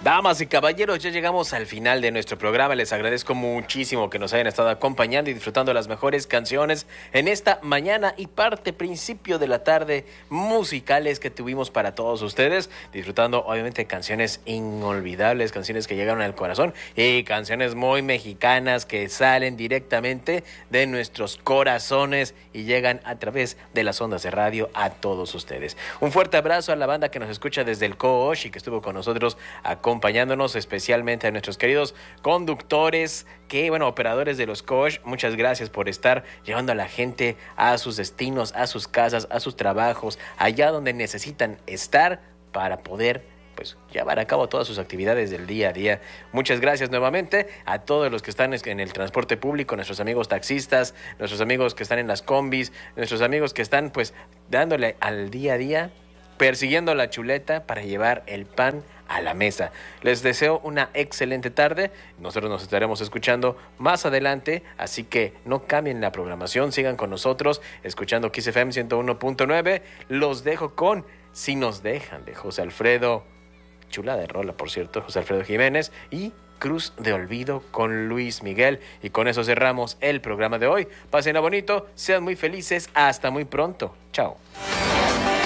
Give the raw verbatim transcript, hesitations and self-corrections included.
Damas y caballeros, ya llegamos al final de nuestro programa. Les agradezco muchísimo que nos hayan estado acompañando y disfrutando las mejores canciones en esta mañana y parte principio de la tarde musicales que tuvimos para todos ustedes, disfrutando obviamente canciones inolvidables, canciones que llegaron al corazón y canciones muy mexicanas que salen directamente de nuestros corazones y llegan a través de las ondas de radio a todos ustedes. Un fuerte abrazo a la banda que nos escucha desde el Coach y que estuvo con nosotros acompañándonos, especialmente a nuestros queridos conductores, que bueno, operadores de los coach, muchas gracias por estar llevando a la gente a sus destinos, a sus casas, a sus trabajos, allá donde necesitan estar para poder pues llevar a cabo todas sus actividades del día a día. Muchas gracias nuevamente a todos los que están en el transporte público, nuestros amigos taxistas, nuestros amigos que están en las combis, nuestros amigos que están pues dándole al día a día, persiguiendo la chuleta para llevar el pan a la mesa. Les deseo una excelente tarde. Nosotros nos estaremos escuchando más adelante, así que no cambien la programación, sigan con nosotros escuchando Kiss F M ciento uno punto nueve. Los dejo con Si nos dejan, de José Alfredo, chula de rola por cierto, José Alfredo Jiménez, y Cruz de Olvido con Luis Miguel. Y con eso cerramos el programa de hoy. Pásenla bonito, sean muy felices, hasta muy pronto. Chao.